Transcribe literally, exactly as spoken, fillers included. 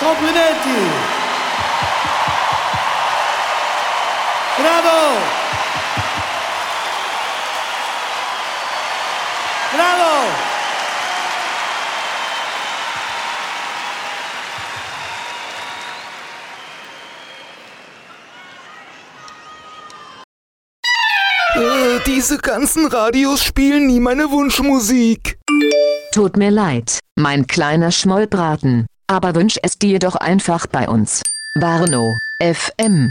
Complimenti! Bravo! Bravo! Äh, diese ganzen Radios spielen nie meine Wunschmusik. Tut mir leid, mein kleiner Schmollbraten, aber wünsch es dir doch einfach bei uns. Warnow F M